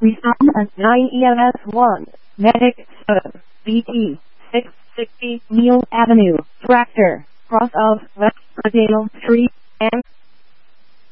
Respond as 9 EMS 1. Medic 7. BT 660 Neil Avenue. Tractor. Cross of West Rodale Street and